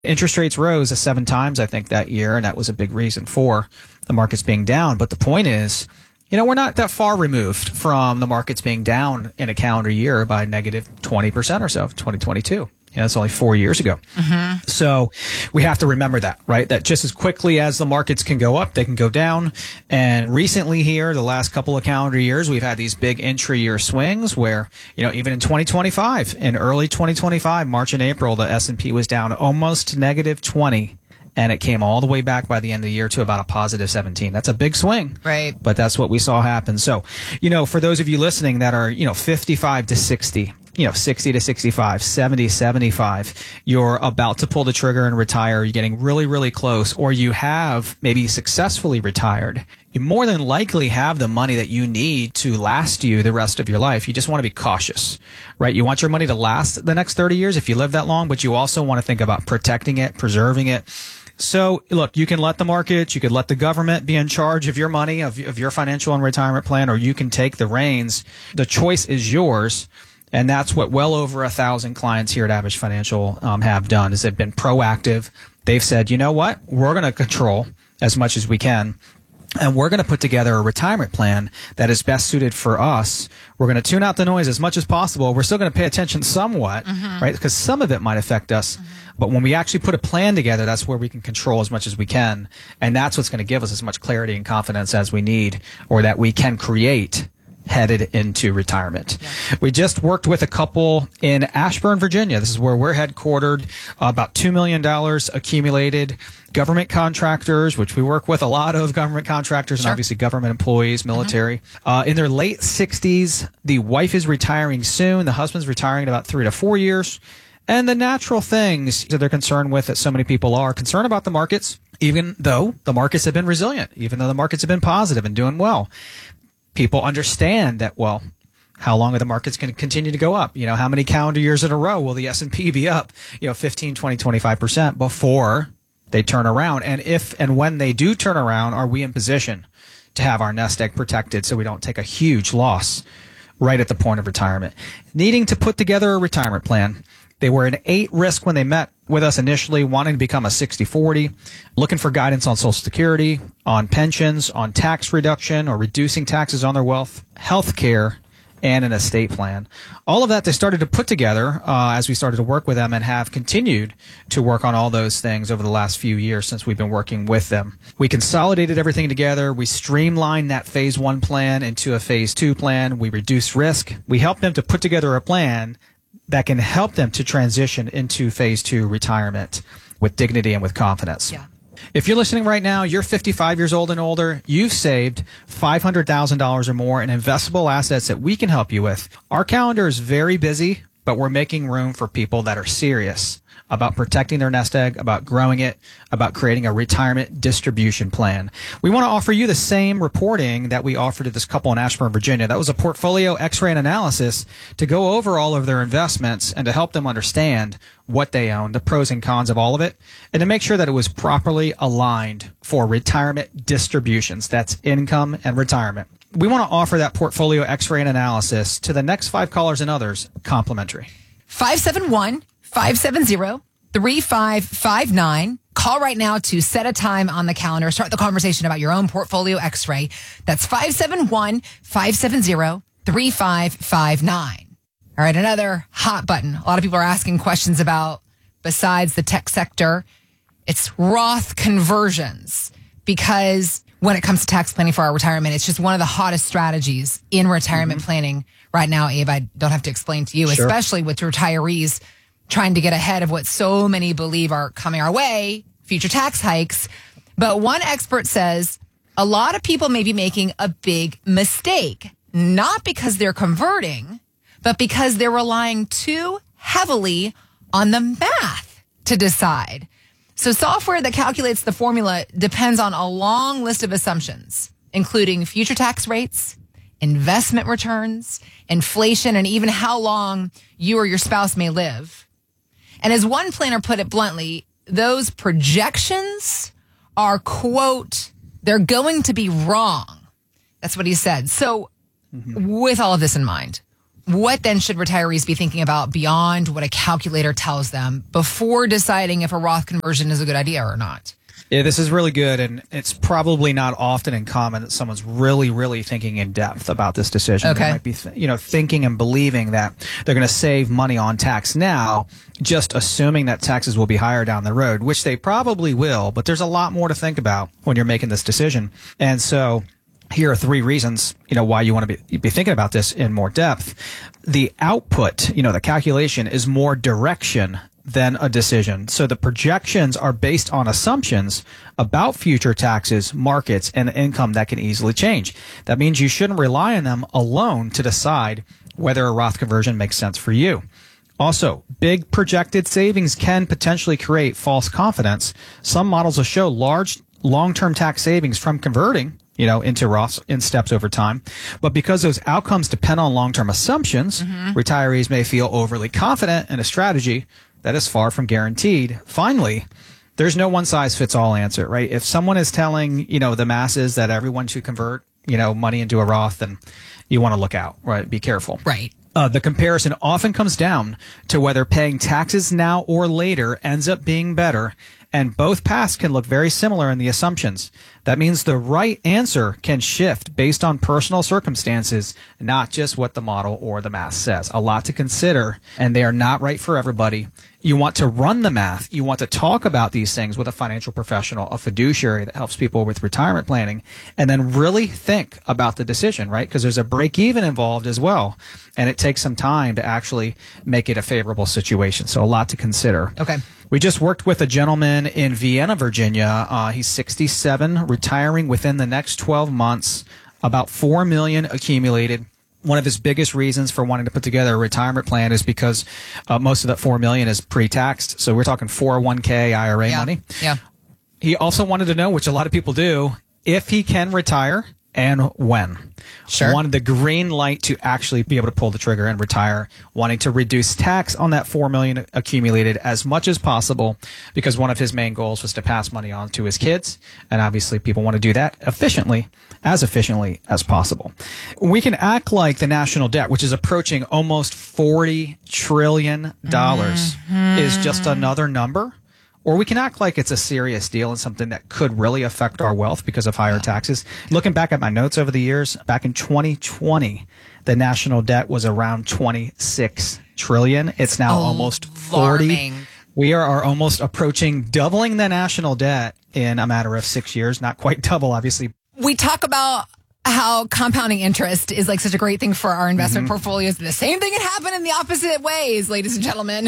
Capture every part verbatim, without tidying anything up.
Interest rates rose seven times, I think, that year, and that was a big reason for the markets being down. But the point is, you know, we're not that far removed from the markets being down in a calendar year by negative twenty percent or so, twenty twenty-two. You know, it's only four years ago. Mm-hmm. So we have to remember that, right? That just as quickly as the markets can go up, they can go down. And recently here, the last couple of calendar years, we've had these big intra-year swings where, you know, even in twenty twenty-five, in early twenty twenty-five, March and April, the S and P was down almost negative twenty. And it came all the way back by the end of the year to about a positive seventeen. That's a big swing. Right. But that's what we saw happen. So, you know, for those of you listening that are, you know, fifty-five to sixty, you know, sixty to sixty-five, seventy, seventy-five, you're about to pull the trigger and retire. You're getting really, really close, or you have maybe successfully retired. You more than likely have the money that you need to last you the rest of your life. You just want to be cautious, right? You want your money to last the next thirty years if you live that long, but you also want to think about protecting it, preserving it. So, look, you can let the market, you could let the government be in charge of your money, of, of your financial and retirement plan, or you can take the reins. The choice is yours. And that's what well over a thousand clients here at Average Financial um, have done, is they've been proactive. They've said, you know what, we're going to control as much as we can. And we're going to put together a retirement plan that is best suited for us. We're going to tune out the noise as much as possible. We're still going to pay attention somewhat, mm-hmm. right? Because some of it might affect us. Mm-hmm. But when we actually put a plan together, that's where we can control as much as we can. And that's what's going to give us as much clarity and confidence as we need, or that we can create headed into retirement. Yeah. We just worked with a couple in Ashburn, Virginia. This is where we're headquartered. Uh, about two million dollars accumulated. Government contractors, which we work with a lot of government contractors, sure. and obviously government employees, military. Mm-hmm. Uh, in their late sixties, the wife is retiring soon. The husband's retiring in about three to four years. And the natural things that they're concerned with, that so many people are concerned about the markets, even though the markets have been resilient, even though the markets have been positive and doing well. People understand that, well, how long are the markets going to continue to go up? You know, how many calendar years in a row will the S and P be up, you know, fifteen, twenty, twenty-five percent before they turn around? And if and when they do turn around, are we in position to have our nest egg protected so we don't take a huge loss right at the point of retirement? Needing to put together a retirement plan. They were an eight risk when they met with us initially, wanting to become a sixty forty, looking for guidance on Social Security, on pensions, on tax reduction or reducing taxes on their wealth, health care, and an estate plan. All of that they started to put together uh, as we started to work with them, and have continued to work on all those things over the last few years since we've been working with them. We consolidated everything together. We streamlined that phase one plan into a phase two plan. We reduced risk. We helped them to put together a plan that can help them to transition into phase two retirement with dignity and with confidence. Yeah. If you're listening right now, you're fifty-five years old and older, you've saved five hundred thousand dollars or more in investable assets that we can help you with. Our calendar is very busy, but we're making room for people that are serious about protecting their nest egg, about growing it, about creating a retirement distribution plan. We want to offer you the same reporting that we offered to this couple in Ashburn, Virginia. That was a portfolio x-ray and analysis to go over all of their investments and to help them understand what they own, the pros and cons of all of it, and to make sure that it was properly aligned for retirement distributions. That's income and retirement. We want to offer that portfolio x-ray and analysis to the next five callers and others complimentary. five seven one, five seven zero, three five five nine. Call right now to set a time on the calendar. Start the conversation about your own portfolio x-ray. That's five seven one, five seven zero, three five five nine. All right, another hot button. A lot of people are asking questions about, besides the tech sector, it's Roth conversions. Because when it comes to tax planning for our retirement, it's just one of the hottest strategies in retirement mm-hmm. planning right now, Abe. I don't have to explain to you, sure. especially with retirees trying to get ahead of what so many believe are coming our way, future tax hikes. But one expert says a lot of people may be making a big mistake, not because they're converting, but because they're relying too heavily on the math to decide. So software that calculates the formula depends on a long list of assumptions, including future tax rates, investment returns, inflation, and even how long you or your spouse may live. And as one planner put it bluntly, those projections are, quote, they're going to be wrong. That's what he said. So mm-hmm. with all of this in mind, what then should retirees be thinking about beyond what a calculator tells them before deciding if a Roth conversion is a good idea or not? Yeah, this is really good, and it's probably not often in common that someone's really, really thinking in depth about this decision. Okay. They might be, th- you know, thinking and believing that they're going to save money on tax now, just assuming that taxes will be higher down the road, which they probably will, but there's a lot more to think about when you're making this decision. And so here are three reasons, you know, why you want to be, be thinking about this in more depth. The output, you know, the calculation is more direction than a decision. So the projections are based on assumptions about future taxes, markets, and income that can easily change. That means you shouldn't rely on them alone to decide whether a Roth conversion makes sense for you. Also, big projected savings can potentially create false confidence. Some models will show large long-term tax savings from converting, you know, into Roths in steps over time. But because those outcomes depend on long-term assumptions, mm-hmm. retirees may feel overly confident in a strategy that is far from guaranteed. Finally, there's no one-size-fits-all answer, right? If someone is telling, you know, the masses that everyone should convert, you know, money into a Roth, then you want to look out, right? Be careful. Right. Uh, the comparison often comes down to whether paying taxes now or later ends up being better, and both paths can look very similar in the assumptions. That means the right answer can shift based on personal circumstances, not just what the model or the math says. A lot to consider, and they are not right for everybody. You want to run the math. You want to talk about these things with a financial professional, a fiduciary that helps people with retirement planning, and then really think about the decision, right? Because there's a break even involved as well, and it takes some time to actually make it a favorable situation. So a lot to consider. Okay. We just worked with a gentleman in Vienna, Virginia. Uh, he's sixty-seven, retiring within the next twelve months, about four million dollars accumulated. One of his biggest reasons for wanting to put together a retirement plan is because uh, most of that four million dollars is pre-taxed. So we're talking four oh one k I R A yeah. money. Yeah. He also wanted to know, which a lot of people do, if he can retire and when. Sure. Wanted the green light to actually be able to pull the trigger and retire, wanting to reduce tax on that four million dollars accumulated as much as possible, because one of his main goals was to pass money on to his kids. And obviously people want to do that efficiently, as efficiently as possible. We can act like the national debt, which is approaching almost forty trillion dollars, mm-hmm. is just another number. Or we can act like it's a serious deal and something that could really affect our wealth because of higher taxes. Looking back at my notes over the years, back in twenty twenty, the national debt was around twenty-six trillion dollars. It's now oh, almost forty. Alarming. We are, are almost approaching doubling the national debt in a matter of six years. Not quite double, obviously. We talk about how compounding interest is like such a great thing for our investment mm-hmm. portfolios. The same thing can happen in the opposite ways, ladies and gentlemen.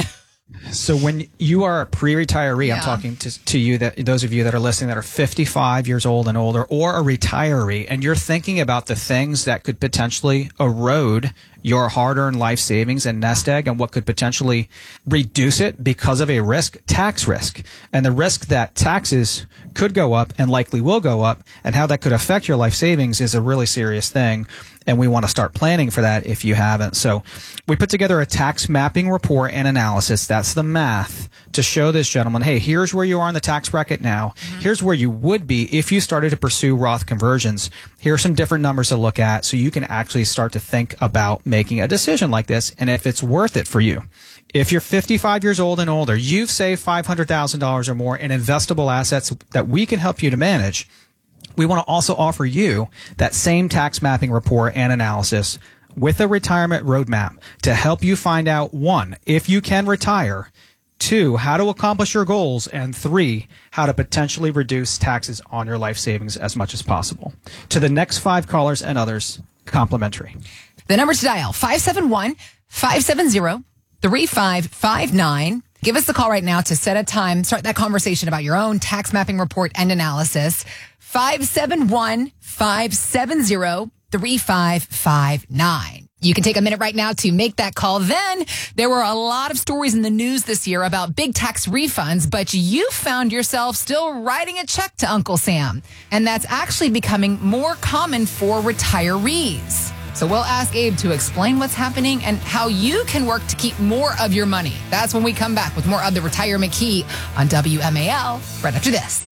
So when you are a pre-retiree, yeah. I'm talking to, to you, that those of you that are listening that are fifty-five years old and older, or a retiree, and you're thinking about the things that could potentially erode your hard-earned life savings and nest egg, and what could potentially reduce it because of a risk, tax risk, and the risk that taxes could go up and likely will go up, and how that could affect your life savings is a really serious thing. And we want to start planning for that if you haven't. So we put together a tax mapping report and analysis. That's the math to show this gentleman, hey, here's where you are in the tax bracket now. Mm-hmm. Here's where you would be if you started to pursue Roth conversions. Here are some different numbers to look at so you can actually start to think about making a decision like this and if it's worth it for you. If you're fifty-five years old and older, you've saved five hundred thousand dollars or more in investable assets that we can help you to manage. We want to also offer you that same tax mapping report and analysis with a retirement roadmap to help you find out, one, if you can retire, two, how to accomplish your goals, and three, how to potentially reduce taxes on your life savings as much as possible. To the next five callers and others, complimentary. The number to dial, five seven one, five seven zero, three five five nine. Give us the call right now to set a time, start that conversation about your own tax mapping report and analysis. five seven one, five seven zero, three five five nine. You can take a minute right now to make that call. Then there were a lot of stories in the news this year about big tax refunds, but you found yourself still writing a check to Uncle Sam. And that's actually becoming more common for retirees. So we'll ask Abe to explain what's happening and how you can work to keep more of your money. That's when we come back with more of the Retirement Key on W M A L right after this.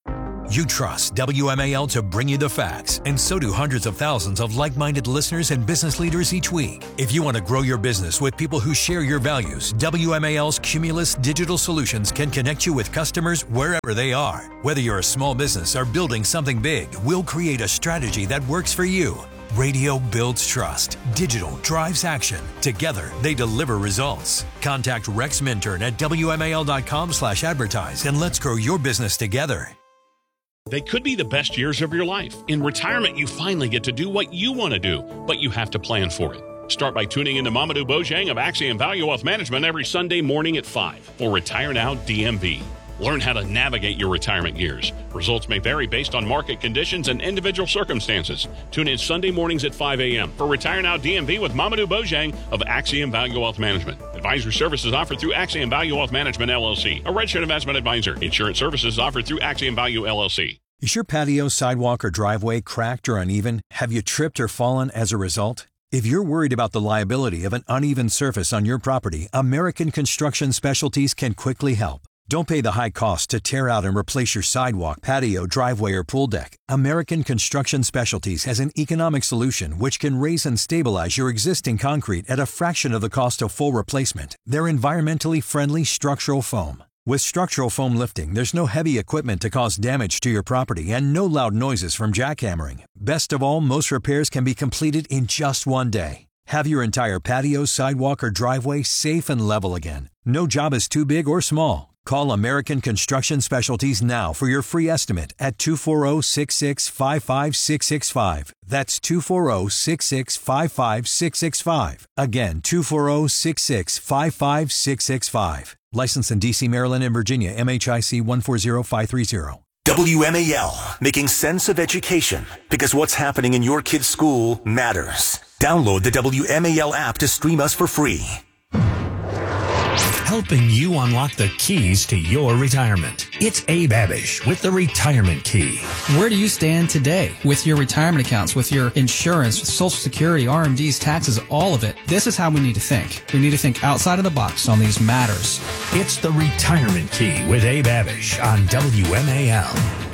You trust W M A L to bring you the facts, and so do hundreds of thousands of like-minded listeners and business leaders each week. If you want to grow your business with people who share your values, W M A L's Cumulus Digital Solutions can connect you with customers wherever they are. Whether you're a small business or building something big, we'll create a strategy that works for you. Radio builds trust. Digital drives action. Together, they deliver results. Contact Rex Minturn at W M A L dot com slash advertise and let's grow your business together. They could be the best years of your life. In retirement, you finally get to do what you want to do, but you have to plan for it. Start by tuning into Mamadou Bojang of Axiom Value Wealth Management every Sunday morning at five for Retire Now D M V. Learn how to navigate your retirement years. Results may vary based on market conditions and individual circumstances. Tune in Sunday mornings at five a.m. for Retire Now D M V with Mamadou Bojang of Axiom Value Wealth Management. Advisory services offered through Axiom Value Wealth Management, L L C, a registered investment advisor. Insurance services offered through Axiom Value, L L C. Is your patio, sidewalk, or driveway cracked or uneven? Have you tripped or fallen as a result? If you're worried about the liability of an uneven surface on your property, American Construction Specialties can quickly help. Don't pay the high cost to tear out and replace your sidewalk, patio, driveway, or pool deck. American Construction Specialties has an economic solution which can raise and stabilize your existing concrete at a fraction of the cost of full replacement. They're environmentally friendly structural foam. With structural foam lifting, there's no heavy equipment to cause damage to your property and no loud noises from jackhammering. Best of all, most repairs can be completed in just one day. Have your entire patio, sidewalk, or driveway safe and level again. No job is too big or small. Call American Construction Specialties now for your free estimate at two four zero, six six five five six six five. That's two four zero, six six five five six six five. Again, two four zero, six six five five six six five. Licensed in D C, Maryland, and Virginia, M H I C one four zero five three zero. W M A L, making sense of education, because what's happening in your kid's school matters. Download the W M A L app to stream us for free. Helping you unlock the keys to your retirement. It's Abe Abish with the Retirement Key. Where do you stand today with your retirement accounts, with your insurance, with Social Security, R M Ds, taxes, all of it? This is how we need to think. We need to think outside of the box on these matters. It's the Retirement Key with Abe Abish on W M A L.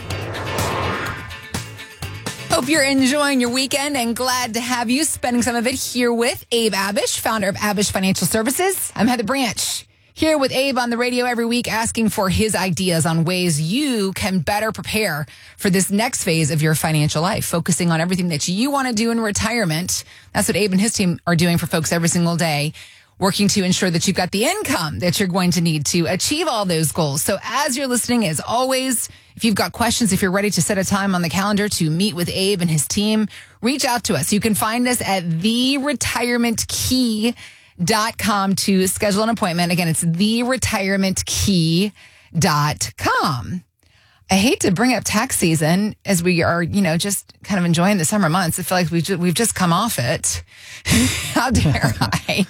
Hope you're enjoying your weekend and glad to have you spending some of it here with Abe Abish, founder of Abish Financial Services. I'm Heather Branch. Here with Abe on the radio every week, asking for his ideas on ways you can better prepare for this next phase of your financial life, focusing on everything that you want to do in retirement. That's what Abe and his team are doing for folks every single day, working to ensure that you've got the income that you're going to need to achieve all those goals. So as you're listening, as always, if you've got questions, if you're ready to set a time on the calendar to meet with Abe and his team, reach out to us. You can find us at the retirement key dot com to schedule an appointment. Again, it's the retirement key dot com. I hate to bring up tax season as we are, you know, just kind of enjoying the summer months. I feel like we've just, we've just come off it. How dare I?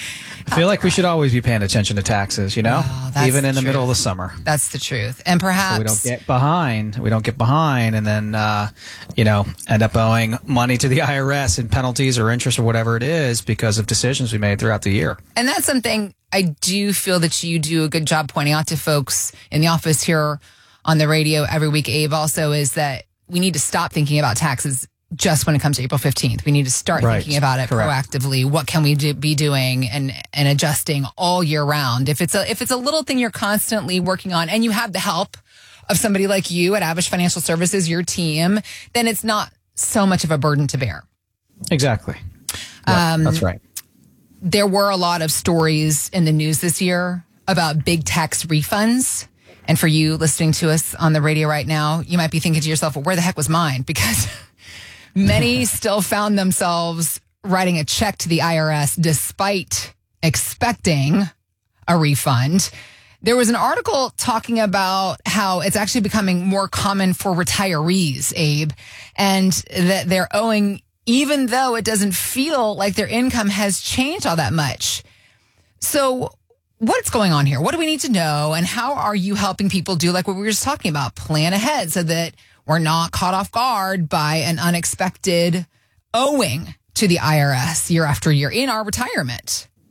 I feel like we should always be paying attention to taxes, you know, oh, that's even in the the middle of the summer. That's the truth. And perhaps so we don't get behind. We don't get behind and then, uh, you know, end up owing money to the I R S in penalties or interest or whatever it is because of decisions we made throughout the year. And that's something I do feel that you do a good job pointing out to folks in the office here on the radio every week, Abe, also is that we need to stop thinking about taxes just when it comes to April fifteenth. We need to start right. thinking about it Correct. proactively. What can we do, be doing and, and adjusting all year round? If it's a, if it's a little thing you're constantly working on and you have the help of somebody like you at Abish Financial Services, your team, then it's not so much of a burden to bear. Exactly. Yeah, um, that's right. There were a lot of stories in the news this year about big tax refunds. And for you listening to us on the radio right now, you might be thinking to yourself, well, where the heck was mine? Because many still found themselves writing a check to the I R S despite expecting a refund. There was an article talking about how it's actually becoming more common for retirees, Abe, and that they're owing even though it doesn't feel like their income has changed all that much. So what's going on here? What do we need to know? And how are you helping people do like what we were just talking about? Plan ahead so that we're not caught off guard by an unexpected owing to the I R S year after year in our retirement.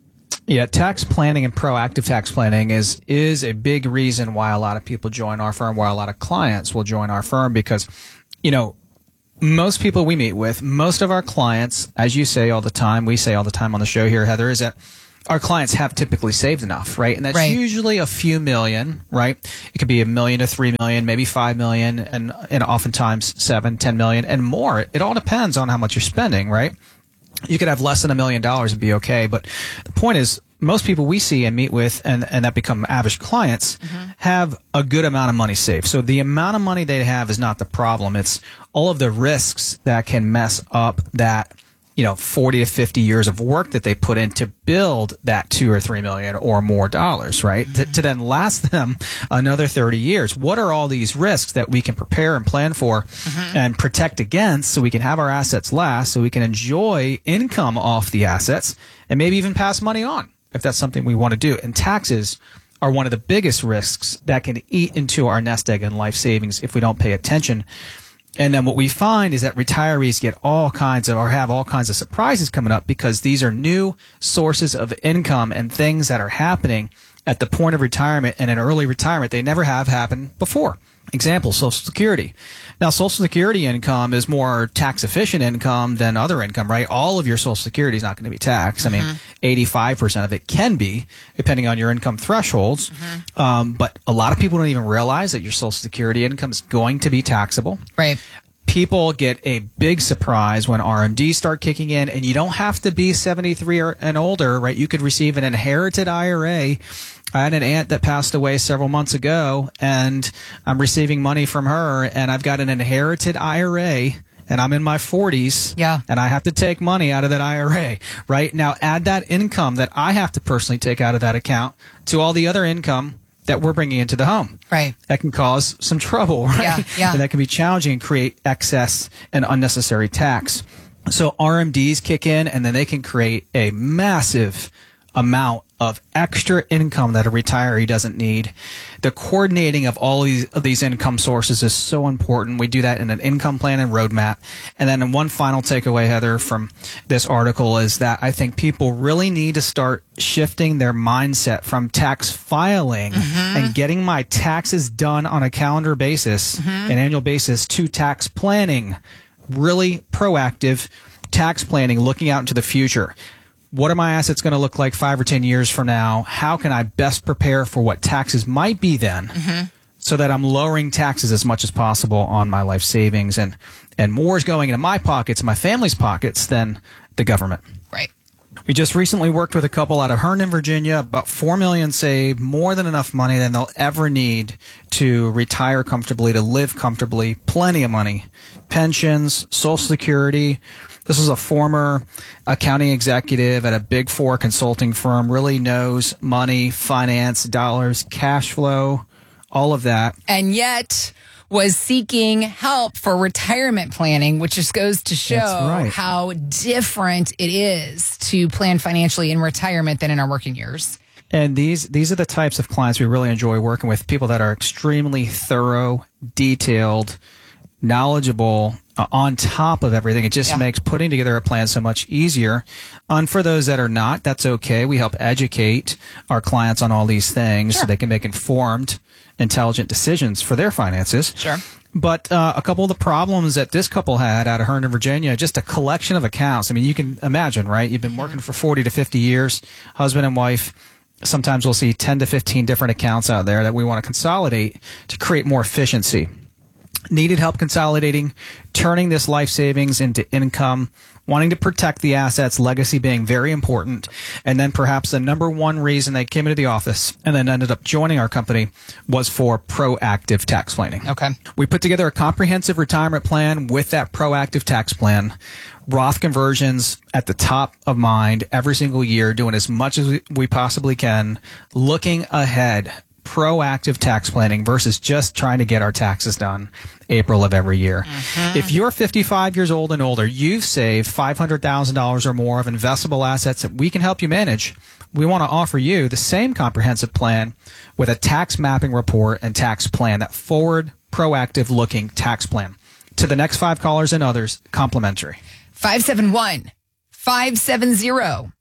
Yeah, tax planning and proactive tax planning is is a big reason why a lot of people join our firm, why a lot of clients will join our firm, because, you know, most people we meet with, most of our clients, as you say all the time, we say all the time on the show here, Heather, is that our clients have typically saved enough, right? And that's right. usually a few million, right? It could be a million to three million, maybe five million, and, and oftentimes seven, ten million and more. It all depends on how much you're spending, right? You could have less than a million dollars and be okay. But the point is, most people we see and meet with and, and that become average clients mm-hmm. have a good amount of money saved. So the amount of money they have is not the problem. It's all of the risks that can mess up that, you know, forty to fifty years of work that they put in to build that two or three million or more dollars, right? Mm-hmm. To, to then last them another thirty years. What are all these risks that we can prepare and plan for mm-hmm. and protect against so we can have our assets last, so we can enjoy income off the assets and maybe even pass money on if that's something we want to do? And taxes are one of the biggest risks that can eat into our nest egg and life savings if we don't pay attention. And then what we find is that retirees get all kinds of, or have all kinds of surprises coming up because these are new sources of income and things that are happening at the point of retirement and in early retirement they never have happened before. Example, Social Security. Now, Social Security income is more tax efficient income than other income, right? All of your Social Security is not going to be taxed. Mm-hmm. I mean, eighty-five percent of it can be, depending on your income thresholds. Mm-hmm. Um, but a lot of people don't even realize that your Social Security income is going to be taxable. Right. People get a big surprise when R M Ds start kicking in, and you don't have to be seventy-three or, and older, right? You could receive an inherited I R A. I had an aunt that passed away several months ago, and I'm receiving money from her, and I've got an inherited I R A, and I'm in my forties, yeah, and I have to take money out of that I R A, right? Now, add that income that I have to personally take out of that account to all the other income that we're bringing into the home. Right. That can cause some trouble, right? Yeah, yeah. And that can be challenging and create excess and unnecessary tax. So R M Ds kick in, and then they can create a massive amount of extra income that a retiree doesn't need. The coordinating of all of these, of these income sources is so important. We do that in an income plan and roadmap. And then one final takeaway, Heather, from this article is that I think people really need to start shifting their mindset from tax filing mm-hmm. and getting my taxes done on a calendar basis, mm-hmm. an annual basis, to tax planning. Really proactive tax planning, looking out into the future. What are my assets going to look like five or ten years from now? How can I best prepare for what taxes might be then mm-hmm. so that I'm lowering taxes as much as possible on my life savings, and, and more is going into my pockets, my family's pockets, than the government. Right. We just recently worked with a couple out of Herndon, Virginia, about four million dollars saved, more than enough money than they'll ever need to retire comfortably, to live comfortably, plenty of money, pensions, Social Security. This is a former accounting executive at a big four consulting firm, really knows money, finance, dollars, cash flow, all of that. And yet was seeking help for retirement planning, which just goes to show right. how different it is to plan financially in retirement than in our working years. And these these are the types of clients we really enjoy working with, people that are extremely thorough, detailed, knowledgeable, uh, on top of everything. It just yeah. makes putting together a plan so much easier. And for those that are not, that's okay. We help educate our clients on all these things sure. so they can make informed, intelligent decisions for their finances. Sure. But uh, a couple of the problems that this couple had out of Herndon, Virginia, just a collection of accounts. I mean, you can imagine, right? You've been working for forty to fifty years, husband and wife. Sometimes we'll see ten to fifteen different accounts out there that we want to consolidate to create more efficiency. Needed help consolidating, turning this life savings into income, wanting to protect the assets, legacy being very important. And then perhaps the number one reason they came into the office and then ended up joining our company was for proactive tax planning. Okay. We put together a comprehensive retirement plan with that proactive tax plan. Roth conversions at the top of mind every single year, doing as much as we possibly can, looking ahead. Proactive tax planning versus just trying to get our taxes done April of every year. Mm-hmm. If you're fifty-five years old and older, you've saved five hundred thousand dollars or more of investable assets that we can help you manage. We want to offer you the same comprehensive plan with a tax mapping report and tax plan, that forward, proactive looking tax plan. To the next five callers and others, complimentary. five seven one, five seven zero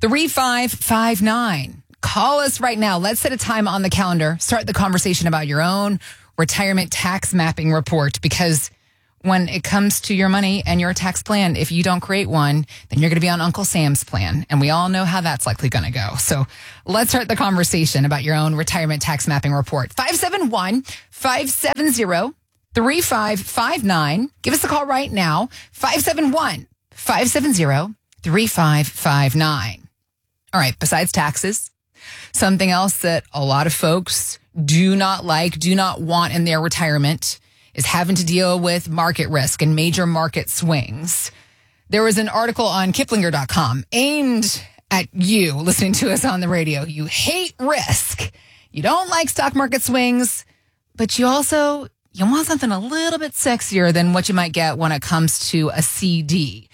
three five five nine. Call us right now. Let's set a time on the calendar. Start the conversation about your own retirement tax mapping report, because when it comes to your money and your tax plan, if you don't create one, then you're going to be on Uncle Sam's plan. And we all know how that's likely going to go. So let's start the conversation about your own retirement tax mapping report. five seven one, five seven zero, three five five nine. Give us a call right now. five seven one, five seven zero, three five five nine. All right. Besides taxes, something else that a lot of folks do not like, do not want in their retirement is having to deal with market risk and major market swings. There was an article on Kiplinger dot com aimed at you listening to us on the radio. You hate risk. You don't like stock market swings, but you also, you want something a little bit sexier than what you might get when it comes to a C D.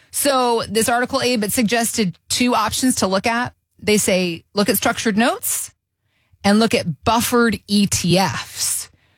So this article, Abe, it suggested two options to look at. They say, look at structured notes and look at buffered E T Fs.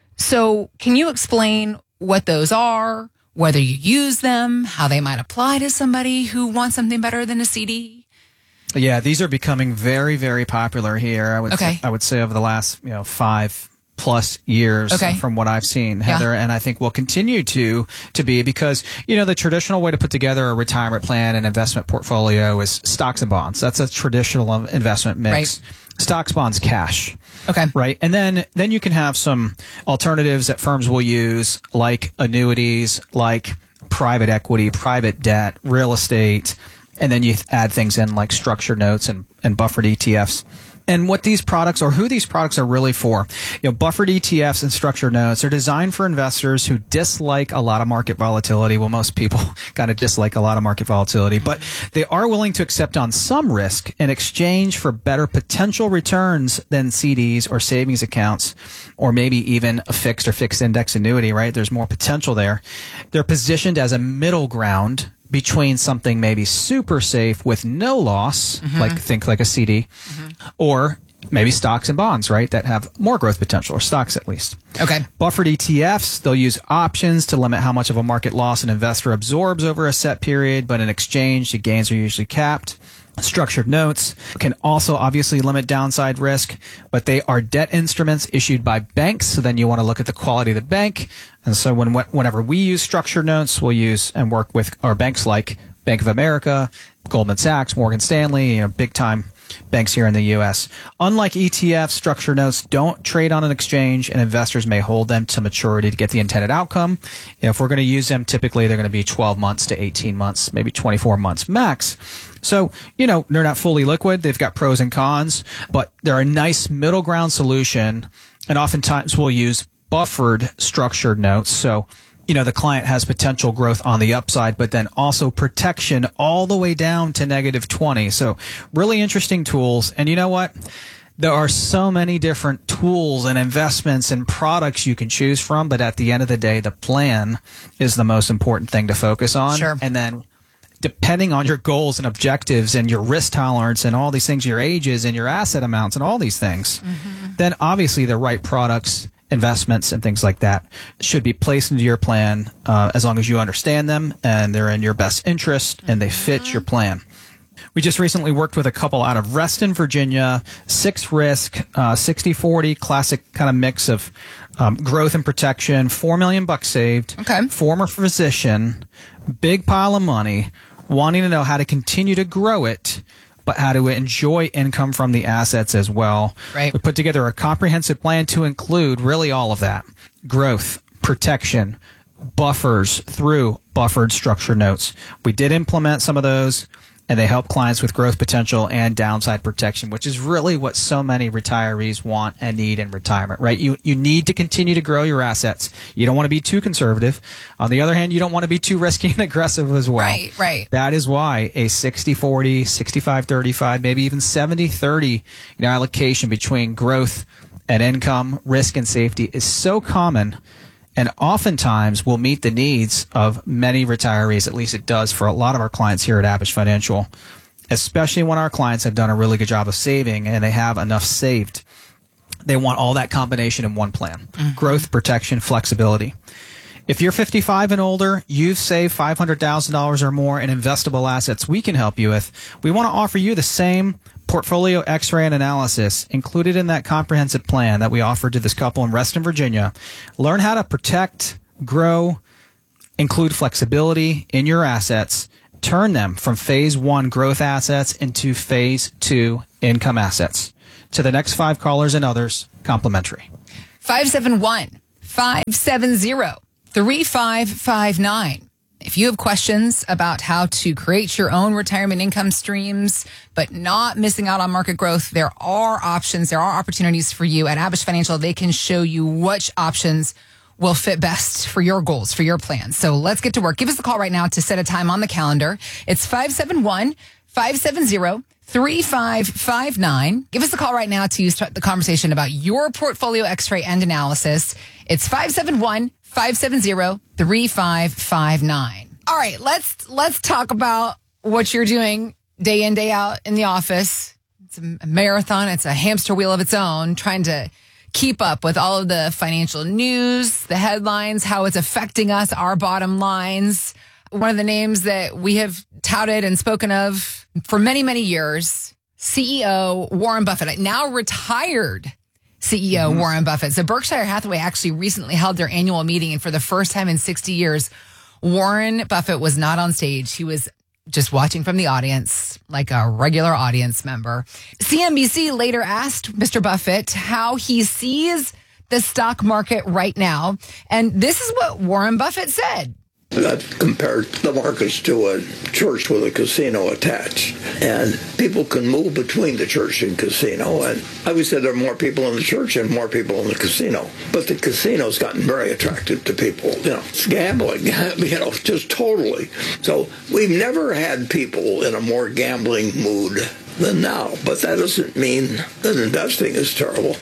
So can you explain what those are, whether you use them, how they might apply to somebody who wants something better than a C D? Yeah, these are becoming very, very popular here. I would Okay. say, I would say over the last, you know, five plus years Okay. from what I've seen, Heather, Yeah. and I think will continue to to be, because, you know, the traditional way to put together a retirement plan and investment portfolio is stocks and bonds. That's a traditional investment mix. Right. Stocks, bonds, cash. Okay. Right. And then, then you can have some alternatives that firms will use, like annuities, like private equity, private debt, real estate. And then you add things in like structured notes and, and buffered E T Fs. And what these products, or who these products are really for, you know, buffered E T Fs and structured notes are designed for investors who dislike a lot of market volatility. Well, most people kind of dislike a lot of market volatility, but they are willing to accept on some risk in exchange for better potential returns than C Ds or savings accounts, or maybe even a fixed or fixed index annuity, right? There's more potential there. They're positioned as a middle ground between something maybe super safe with no loss, mm-hmm. like think like a C D, mm-hmm. or maybe stocks and bonds, right, that have more growth potential, or stocks at least. Okay. Buffered E T Fs, they'll use options to limit how much of a market loss an investor absorbs over a set period, but in exchange, the gains are usually capped. Structured notes can also obviously limit downside risk, but they are debt instruments issued by banks. So then you want to look at the quality of the bank. And so when whenever we use structured notes, we'll use and work with our banks like Bank of America, Goldman Sachs, Morgan Stanley, you know, big time banks here in the U S. Unlike E T Fs, structured notes don't trade on an exchange, and investors may hold them to maturity to get the intended outcome. You know, if we're going to use them, typically they're going to be twelve months to eighteen months, maybe twenty-four months max. So, you know, they're not fully liquid. They've got pros and cons, but they're a nice middle ground solution. And oftentimes we'll use buffered structured notes. So, you know, the client has potential growth on the upside, but then also protection all the way down to negative twenty. So really interesting tools. And you know what? There are so many different tools and investments and products you can choose from. But at the end of the day, the plan is the most important thing to focus on. Sure. And then depending on your goals and objectives and your risk tolerance and all these things, your ages and your asset amounts and all these things, mm-hmm. then obviously the right products, investments, and things like that should be placed into your plan uh, as long as you understand them and they're in your best interest and they fit your plan. We just recently worked with a couple out of Reston, Virginia, six risk, uh, sixty forty, classic kind of mix of um, growth and protection, four million bucks saved, okay. former physician, big pile of money, wanting to know how to continue to grow it, but how to enjoy income from the assets as well. Right. We put together a comprehensive plan to include really all of that: growth, protection, buffers through buffered structured notes. We did implement some of those, and they help clients with growth potential and downside protection, which is really what so many retirees want and need in retirement, right? You you need to continue to grow your assets. You don't want to be too conservative. On the other hand, you don't want to be too risky and aggressive as well. Right, right. That is why a sixty forty, sixty-five thirty-five, maybe even seventy thirty, you know, allocation between growth and income, risk and safety is so common, and oftentimes will meet the needs of many retirees. At least it does for a lot of our clients here at Abish Financial, especially when our clients have done a really good job of saving and they have enough saved. They want all that combination in one plan: mm-hmm. growth, protection, flexibility. If you're fifty-five and older, you've saved five hundred thousand dollars or more in investable assets we can help you with. We want to offer you the same portfolio x-ray and analysis included in that comprehensive plan that we offered to this couple in Reston, Virginia. Learn how to protect, grow, include flexibility in your assets, turn them from phase one growth assets into phase two income assets. To the next five callers and others, complimentary. five seven one, five seven zero, three five five nine. If you have questions about how to create your own retirement income streams, but not missing out on market growth, there are options. There are opportunities for you at Abish Financial. They can show you which options will fit best for your goals, for your plans. So let's get to work. Give us a call right now to set a time on the calendar. It's five seven one, five seven zero, three five five nine. Give us a call right now to start the conversation about your portfolio x-ray and analysis. It's five seven one, five seven zero, three five five nine. All right, let's let's talk about what you're doing day in, day out in the office. It's a marathon. It's a hamster wheel of its own, trying to keep up with all of the financial news, the headlines, how it's affecting us, our bottom lines. One of the names that we have touted and spoken of for many, many years, C E O Warren Buffett, now retired C E O mm-hmm. Warren Buffett. So Berkshire Hathaway actually recently held their annual meeting, and for the first time in sixty years, Warren Buffett was not on stage. He was just watching from the audience, like a regular audience member. C N B C later asked Mister Buffett how he sees the stock market right now. And this is what Warren Buffett said. I've compared the markets to a church with a casino attached. And people can move between the church and casino. And I would say there are more people in the church and more people in the casino. But the casino's gotten very attractive to people. You know, it's gambling, you know, just totally. So we've never had people in a more gambling mood than now. But that doesn't mean that investing is terrible.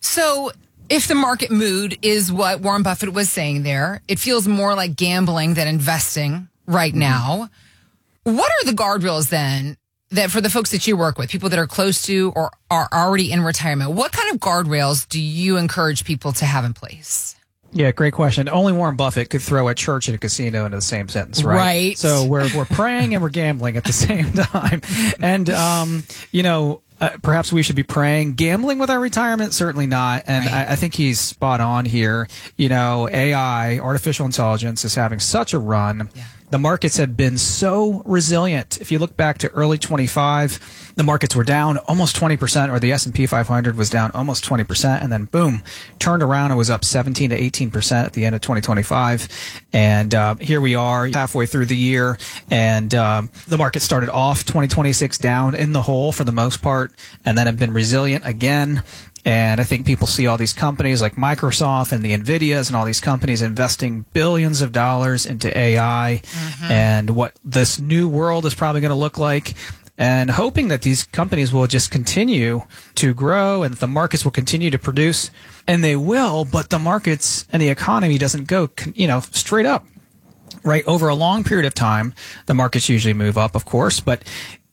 So if the market mood is what Warren Buffett was saying there, it feels more like gambling than investing right now. What are the guardrails then that for the folks that you work with, people that are close to or are already in retirement, what kind of guardrails do you encourage people to have in place? Yeah, great question. Only Warren Buffett could throw a church and a casino into the same sentence, right? Right. So we're we're praying and we're gambling at the same time. And, um, you know, Uh, perhaps we should be praying. Gambling with our retirement? Certainly not. And right. I, I think he's spot on here. You know, A I, artificial intelligence, is having such a run. Yeah. The markets have been so resilient. If you look back to early twenty-five, the markets were down almost twenty percent, or the S and P five hundred was down almost twenty percent, and then boom, turned around and was up seventeen to eighteen percent at the end of twenty twenty-five. And uh, here we are halfway through the year, and um, the market started off twenty twenty-six down in the hole for the most part, and then have been resilient again. And I think people see all these companies like Microsoft and the NVIDIAs and all these companies investing billions of dollars into A I mm-hmm. and what this new world is probably going to look like, and hoping that these companies will just continue to grow and the markets will continue to produce. And they will, but the markets and the economy doesn't go, you know, straight up, right? Over a long period of time, the markets usually move up, of course, but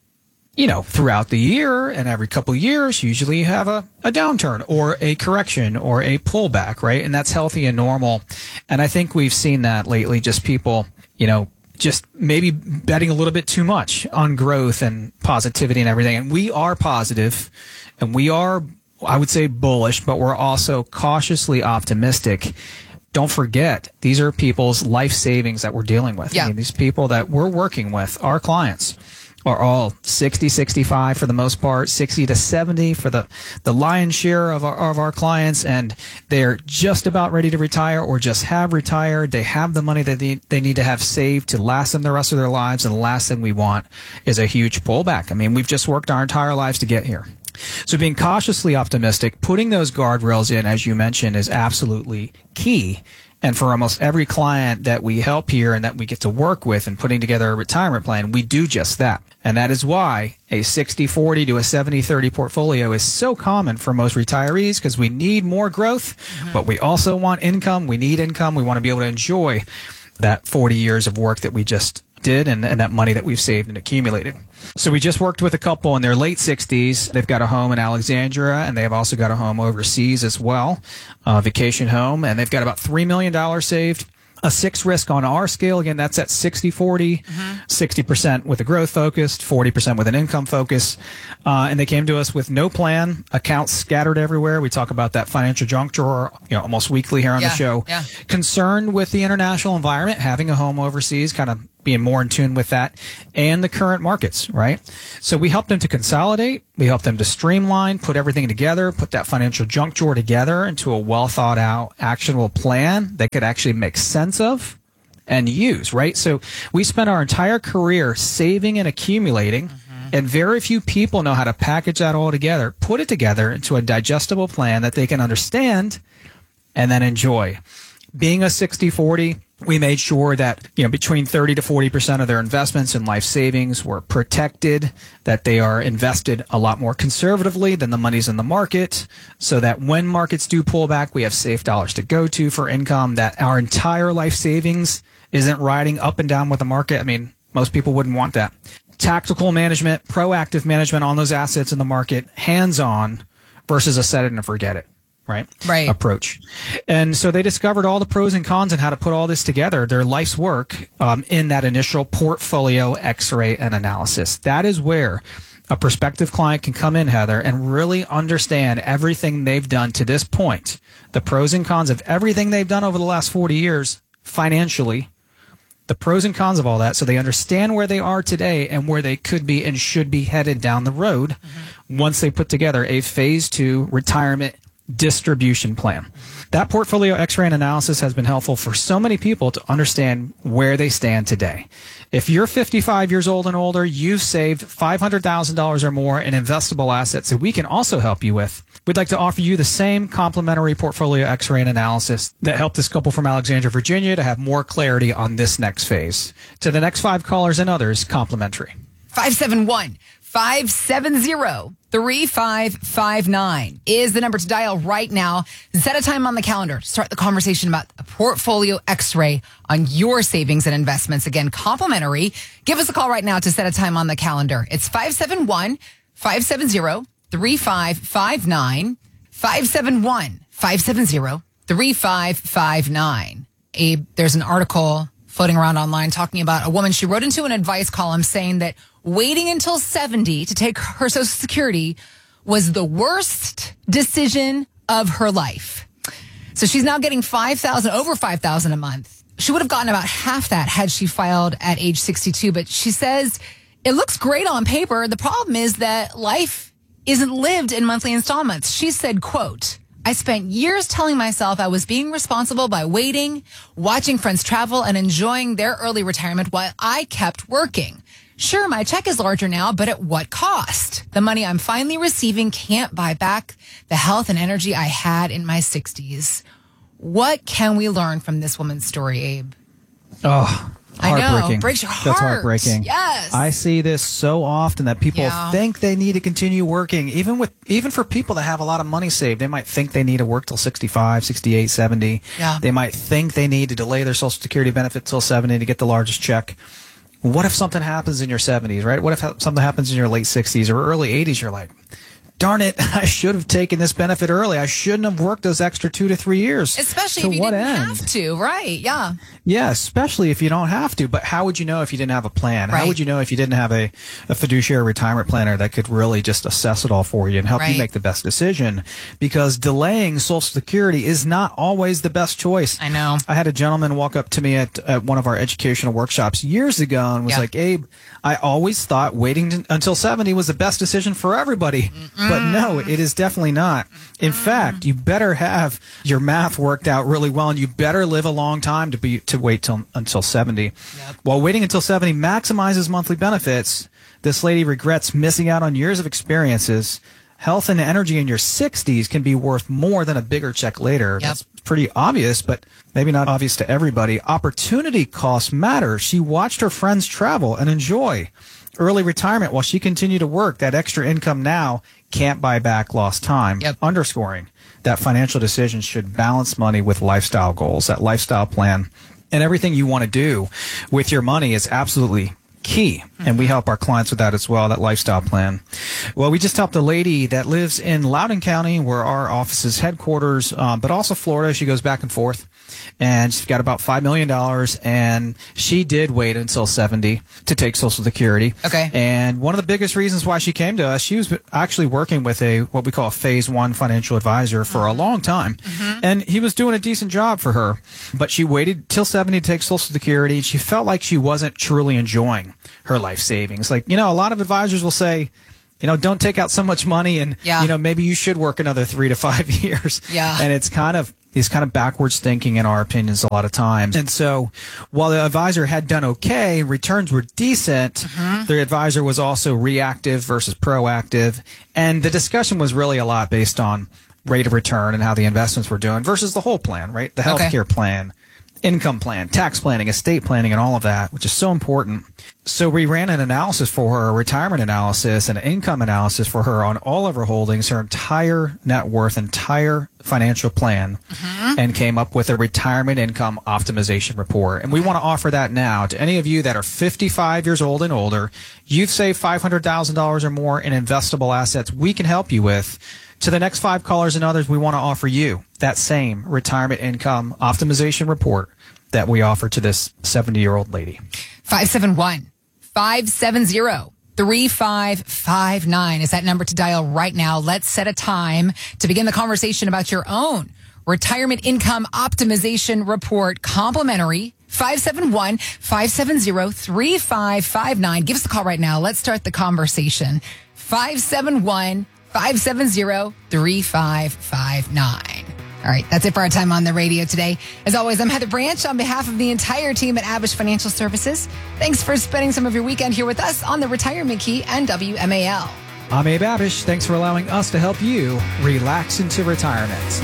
you know, throughout the year and every couple of years, usually you have a, a downturn or a correction or a pullback, right? And that's healthy and normal. And I think we've seen that lately, just people, you know, just maybe betting a little bit too much on growth and positivity and everything. And we are positive and we are, I would say, bullish, but we're also cautiously optimistic. Don't forget, these are people's life savings that we're dealing with. Yeah. I mean, these people that we're working with, our clients, are all sixty, sixty-five for the most part, sixty to seventy for the, the lion's share of our, of our clients. And they're just about ready to retire or just have retired. They have the money that they, they need to have saved to last them the rest of their lives. And the last thing we want is a huge pullback. I mean, we've just worked our entire lives to get here. So being cautiously optimistic, putting those guardrails in, as you mentioned, is absolutely key. And for almost every client that we help here and that we get to work with and putting together a retirement plan, we do just that. And that is why a sixty forty to a seventy thirty portfolio is so common for most retirees, because we need more growth, mm-hmm. but we also want income. We need income. We want to be able to enjoy that forty years of work that we just did and, and that money that we've saved and accumulated. So we just worked with a couple in their late sixties. They've got a home in Alexandria, and they've also got a home overseas as well, a vacation home, and they've got about three million dollars saved. a six risk on our scale. Again, that's at sixty forty, mm-hmm. sixty percent with a growth focus, forty percent with an income focus. Uh, and they came to us with no plan, accounts scattered everywhere. We talk about that financial junk drawer, you know, almost weekly here on yeah, the show. Yeah. Concerned with the international environment, having a home overseas, kind of being more in tune with that, and the current markets, right? So we help them to consolidate. We help them to streamline, put everything together, put that financial junk drawer together into a well thought out, actionable plan that could actually make sense of and use, right? So we spent our entire career saving and accumulating, mm-hmm. and very few people know how to package that all together, put it together into a digestible plan that they can understand and then enjoy. Being a sixty forty, we made sure that, you know, between thirty to forty percent of their investments in life savings were protected, that they are invested a lot more conservatively than the money's in the market, so that when markets do pull back, we have safe dollars to go to for income, that our entire life savings isn't riding up and down with the market. I mean, most people wouldn't want that. Tactical management, proactive management on those assets in the market, hands-on versus a set it and forget it. Right? Right. Approach. And so they discovered all the pros and cons and how to put all this together, their life's work, um, in that initial portfolio x-ray and analysis. That is where a prospective client can come in, Heather, and really understand everything they've done to this point, the pros and cons of everything they've done over the last forty years financially, the pros and cons of all that, so they understand where they are today and where they could be and should be headed down the road, mm-hmm. once they put together a phase two retirement distribution plan. That portfolio x-ray and analysis has been helpful for so many people to understand where they stand today. If you're fifty-five years old and older, you've saved five hundred thousand dollars or more in investable assets that we can also help you with. We'd like to offer you the same complimentary portfolio x-ray and analysis that helped this couple from Alexandria, Virginia to have more clarity on this next phase. To the next five callers and others, complimentary. five seven one, five seven zero, three five five nine is the number to dial right now. Set a time on the calendar to start the conversation about a portfolio x-ray on your savings and investments. Again, complimentary. Give us a call right now to set a time on the calendar. It's five seven one, five seven zero, three five five nine, five seven one, five seven zero, three five five nine. Abe, there's an article floating around online talking about a woman. She wrote into an advice column saying that waiting until seventy to take her Social Security was the worst decision of her life. So she's now getting five thousand dollars, over five thousand dollars a month. She would have gotten about half that had she filed at age sixty-two. But she says it looks great on paper. The problem is that life isn't lived in monthly installments. She said, quote, I spent years telling myself I was being responsible by waiting, watching friends travel, and enjoying their early retirement while I kept working. Sure, my check is larger now, but at what cost? The money I'm finally receiving can't buy back the health and energy I had in my sixties. What can we learn from this woman's story, Abe? Oh, heartbreaking. I know. Breaks your heart. That's heartbreaking. Yes. I see this so often that people Yeah. think they need to continue working. Even with even for people that have a lot of money saved, they might think they need to work till sixty-five, sixty-eight, seventy. Yeah. They might think they need to delay their Social Security benefit till seventy to get the largest check. What if something happens in your seventies, right? What if something happens in your late sixties or early eighties? You're like, darn it, I should have taken this benefit early. I shouldn't have worked those extra two to three years. Especially to if you what didn't end? have to, right? Yeah. Yeah, especially if you don't have to. But how would you know if you didn't have a plan? Right. How would you know if you didn't have a, a fiduciary retirement planner that could really just assess it all for you and help Right. you make the best decision? Because delaying Social Security is not always the best choice. I know. I had a gentleman walk up to me at, at one of our educational workshops years ago and was Yeah. like, Abe, I always thought waiting t- until seventy was the best decision for everybody. Mm-mm. But no, it is definitely not. In mm. fact, you better have your math worked out really well, and you better live a long time to be to wait till until seventy. Yep. While waiting until seventy maximizes monthly benefits, this lady regrets missing out on years of experiences. Health and energy in your sixties can be worth more than a bigger check later. Yep. That's pretty obvious, but maybe not obvious to everybody. Opportunity cost matter. She watched her friends travel and enjoy early retirement while she continued to work. That extra income now can't buy back lost time. Yep. Underscoring that financial decisions should balance money with lifestyle goals, that lifestyle plan. And everything you want to do with your money is absolutely key. And we help our clients with that as well, that lifestyle plan. Well, we just helped a lady that lives in Loudoun County, where our office is headquarters, um, but also Florida. She goes back and forth. and she's got about five million dollars, and she did wait until seventy to take Social Security. Okay. And one of the biggest reasons why she came to us, she was actually working with a what we call a phase one financial advisor for a long time, mm-hmm. and he was doing a decent job for her, but she waited till seventy to take Social Security. She felt like she wasn't truly enjoying her life savings. Like, you know, a lot of advisors will say, you know, don't take out so much money, and, yeah. you know, maybe you should work another three to five years. Yeah. And it's kind of, it's kind of backwards thinking in our opinions a lot of times. And so while the advisor had done okay, returns were decent, mm-hmm. the advisor was also reactive versus proactive. And the discussion was really a lot based on rate of return and how the investments were doing versus the whole plan, right? The healthcare okay. plan, income plan, tax planning, estate planning, and all of that, which is so important. So we ran an analysis for her, a retirement analysis and an income analysis for her on all of her holdings, her entire net worth, entire financial plan, mm-hmm. and came up with a retirement income optimization report. And we want to offer that now to any of you that are fifty-five years old and older. You've saved five hundred thousand dollars or more in investable assets we can help you with. To the next five callers and others, we want to offer you that same retirement income optimization report that we offer to this seventy-year-old lady. five seven one, five seven zero, three five five nine is that number to dial right now. Let's set a time to begin the conversation about your own retirement income optimization report, complimentary. five seven one, five seven zero, three five five nine. Give us a call right now. Let's start the conversation. five seven one, five seven zero, three five five nine. All right, that's it for our time on the radio today. As always, I'm Heather Branch on behalf of the entire team at Abish Financial Services. Thanks for spending some of your weekend here with us on the Retirement Key and W M A L. I'm Abe Abish. Thanks for allowing us to help you relax into retirement.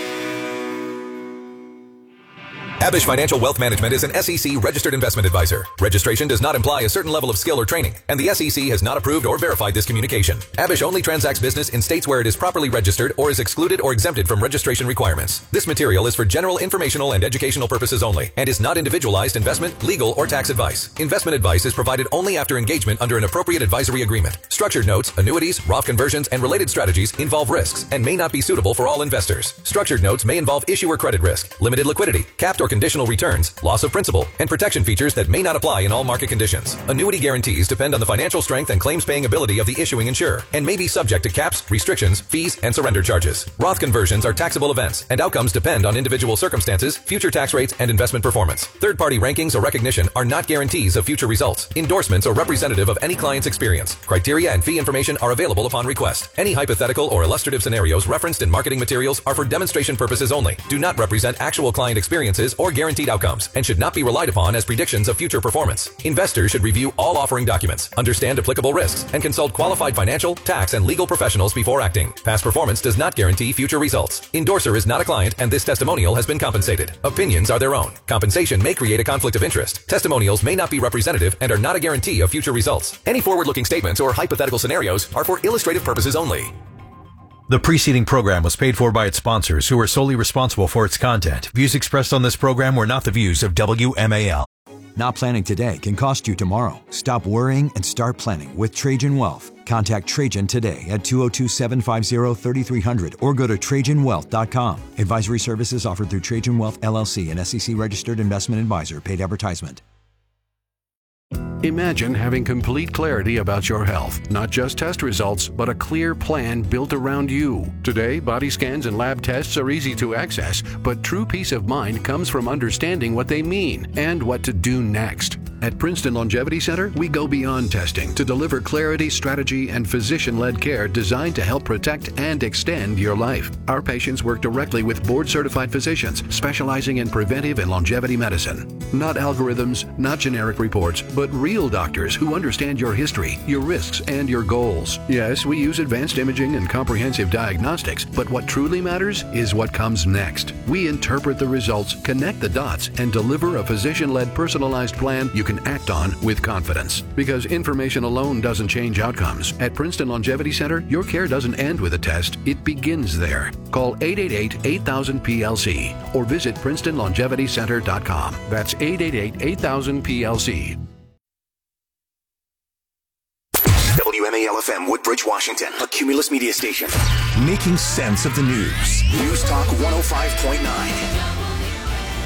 Abish Financial Wealth Management is an S E C registered investment advisor. Registration does not imply a certain level of skill or training, and the S E C has not approved or verified this communication. Abish only transacts business in states where it is properly registered or is excluded or exempted from registration requirements. This material is for general informational and educational purposes only and is not individualized investment, legal, or tax advice. Investment advice is provided only after engagement under an appropriate advisory agreement. Structured notes, annuities, Roth conversions, and related strategies involve risks and may not be suitable for all investors. Structured notes may involve issuer credit risk, limited liquidity, capped or conditional returns, loss of principal, and protection features that may not apply in all market conditions. Annuity guarantees depend on the financial strength and claims-paying ability of the issuing insurer and may be subject to caps, restrictions, fees, and surrender charges. Roth conversions are taxable events, and outcomes depend on individual circumstances, future tax rates, and investment performance. Third-party rankings or recognition are not guarantees of future results. Endorsements are representative of any client's experience. Criteria and fee information are available upon request. Any hypothetical or illustrative scenarios referenced in marketing materials are for demonstration purposes only, do not represent actual client experiences or guaranteed outcomes, and should not be relied upon as predictions of future performance. Investors should review all offering documents, understand applicable risks, and consult qualified financial, tax, and legal professionals before acting. Past performance does not guarantee future results. Endorser is not a client, and this testimonial has been compensated. Opinions are their own. Compensation may create a conflict of interest. Testimonials may not be representative and are not a guarantee of future results. Any forward-looking statements or hypothetical scenarios are for illustrative purposes only. The preceding program was paid for by its sponsors, who are solely responsible for its content. Views expressed on this program were not the views of W M A L. Not planning today can cost you tomorrow. Stop worrying and start planning with Trajan Wealth. Contact Trajan today at two oh two, seven five zero, three three zero zero or go to trajan wealth dot com. Advisory services offered through Trajan Wealth, L L C, an S E C-registered investment advisor. Paid advertisement. Imagine having complete clarity about your health, not just test results, but a clear plan built around you. Today, body scans and lab tests are easy to access, but true peace of mind comes from understanding what they mean and what to do next. At Princeton Longevity Center, we go beyond testing to deliver clarity, strategy, and physician-led care designed to help protect and extend your life. Our patients work directly with board-certified physicians specializing in preventive and longevity medicine. Not algorithms, not generic reports, but real doctors who understand your history, your risks, and your goals. Yes, we use advanced imaging and comprehensive diagnostics, but what truly matters is what comes next. We interpret the results, connect the dots, and deliver a physician-led personalized plan you can act on with confidence. Because information alone doesn't change outcomes. At Princeton Longevity Center, your care doesn't end with a test, it begins there. Call eight eight eight, eight thousand, P L C or visit princeton longevity center dot com. That's eight eight eight, eight thousand, P L C. W M A L F M, Woodbridge, Washington, a Cumulus media station. Making sense of the news. News Talk one oh five point nine.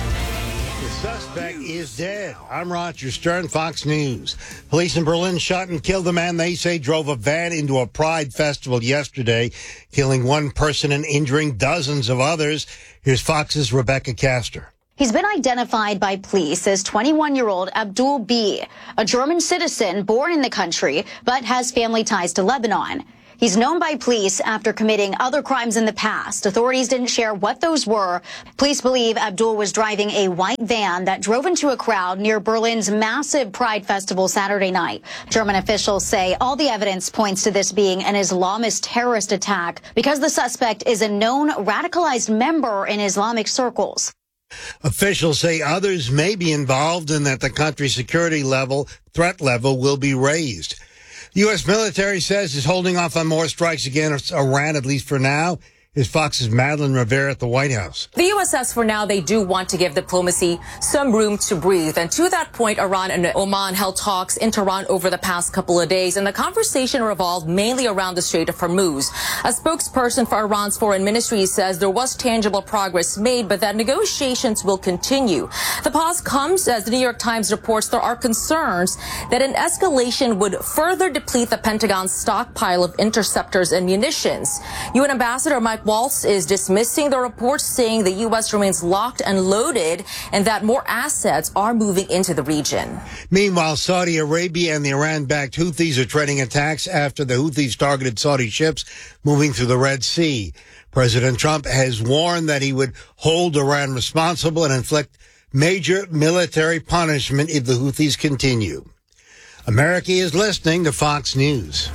Suspect is dead. I'm Roger Stern, Fox News. Police in Berlin shot and killed a man they say drove a van into a pride festival yesterday, killing one person and injuring dozens of others. Here's Fox's Rebecca Castor. He's been identified by police as twenty-one-year-old Abdul B, a German citizen born in the country, but has family ties to Lebanon. He's known by police after committing other crimes in the past. Authorities didn't share what those were. Police believe Abdul was driving a white van that drove into a crowd near Berlin's massive Pride Festival Saturday night. German officials say all the evidence points to this being an Islamist terrorist attack because the suspect is a known radicalized member in Islamic circles. Officials say others may be involved and that the country's security level, threat level, will be raised. The U S military says it's holding off on more strikes against Iran, at least for now. Here's Fox's Madeline Rivera at the White House. The U S says for now they do want to give diplomacy some room to breathe. And to that point, Iran and Oman held talks in Tehran over the past couple of days. And the conversation revolved mainly around the Strait of Hormuz. A spokesperson for Iran's foreign ministry says there was tangible progress made, but that negotiations will continue. The pause comes as the New York Times reports there are concerns that an escalation would further deplete the Pentagon's stockpile of interceptors and munitions. U N Ambassador Mike Waltz is dismissing the reports, saying the U S remains locked and loaded and that more assets are moving into the region. Meanwhile, Saudi Arabia and the Iran-backed Houthis are treading attacks after the Houthis targeted Saudi ships moving through the Red Sea. President Trump has warned that he would hold Iran responsible and inflict major military punishment if the Houthis continue. America is listening to Fox News.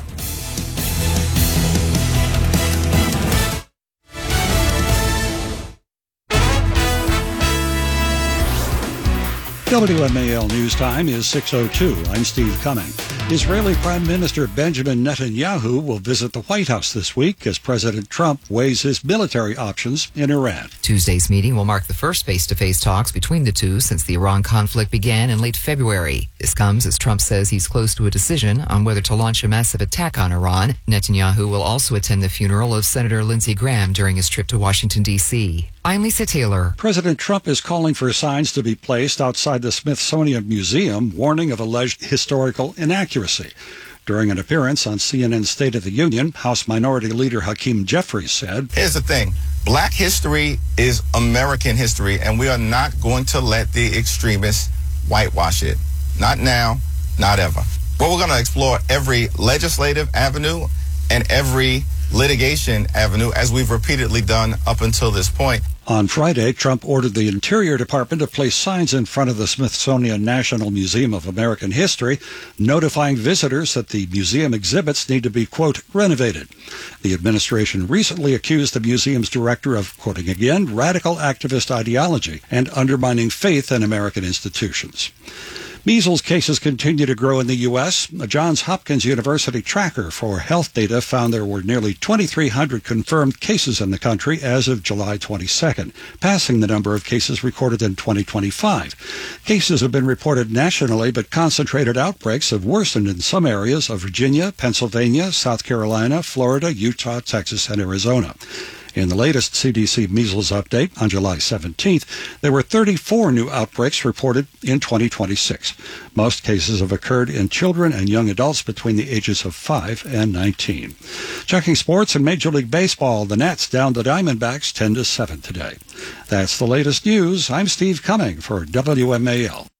W M A L News Time is six oh two. I'm Steve Cumming. Israeli Prime Minister Benjamin Netanyahu will visit the White House this week as President Trump weighs his military options in Iran. Tuesday's meeting will mark the first face-to-face talks between the two since the Iran conflict began in late February. This comes as Trump says he's close to a decision on whether to launch a massive attack on Iran. Netanyahu will also attend the funeral of Senator Lindsey Graham during his trip to Washington, D C I'm Lisa Taylor. President Trump is calling for signs to be placed outside the Smithsonian Museum warning of alleged historical inaccuracy. During an appearance on C N N's State of the Union, House Minority Leader Hakeem Jeffries said, "Here's the thing. Black history is American history, and we are not going to let the extremists whitewash it. Not now, not ever. But we're going to explore every legislative avenue and every litigation avenue, as we've repeatedly done up until this point." On Friday, Trump ordered the Interior Department to place signs in front of the Smithsonian National Museum of American History, notifying visitors that the museum exhibits need to be, quote, renovated. The administration recently accused the museum's director of, quoting again, radical activist ideology and undermining faith in American institutions. Measles cases continue to grow in the U S. A Johns Hopkins University tracker for health data found there were nearly twenty-three hundred confirmed cases in the country as of July twenty-second, passing the number of cases recorded in twenty twenty-five. Cases have been reported nationally, but concentrated outbreaks have worsened in some areas of Virginia, Pennsylvania, South Carolina, Florida, Utah, Texas, and Arizona. In the latest C D C measles update on July seventeenth, there were thirty-four new outbreaks reported in twenty twenty-six. Most cases have occurred in children and young adults between the ages of five and nineteen. Checking sports in Major League Baseball, the Nats down the Diamondbacks ten to seven today. That's the latest news. I'm Steve Cumming for W M A L.